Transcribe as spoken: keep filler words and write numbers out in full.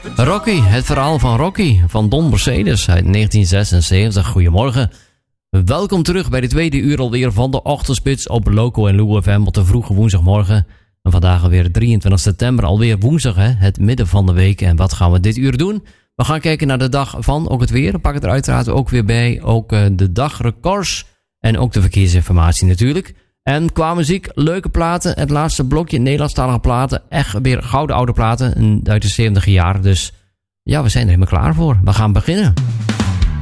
Rocky, het verhaal van Rocky van Don Mercedes uit negentien zesenzeventig. Goedemorgen. Welkom terug bij de tweede uur alweer van de Ochtendspits op Loco en Lou F M op de vroege woensdagmorgen. En vandaag alweer drieëntwintig september, alweer woensdag, hè? Het midden van de week. En wat gaan we dit uur doen? We gaan kijken naar de dag van, ook het weer. We pakken er uiteraard ook weer bij, ook uh, de dagrecords en ook de verkeersinformatie natuurlijk. En qua muziek, leuke platen. Het laatste blokje Nederlandstalige platen. Echt weer gouden oude platen uit de zeventig jaren. Dus ja, we zijn er helemaal klaar voor. We gaan beginnen.